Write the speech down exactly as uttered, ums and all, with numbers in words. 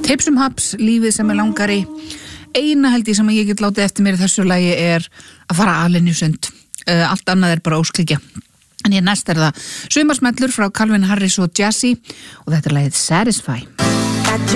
Tipsum haps, lífið sem er langari. Eina held ég sem ég get látið eftir mér í þessu lagi er að fara alinn í sund. Uh, allt annað er bara ósklikja. En ég næst er það sumarsmellur frá Calvin Harris og Jazzy og þetta er lagið Satisfy.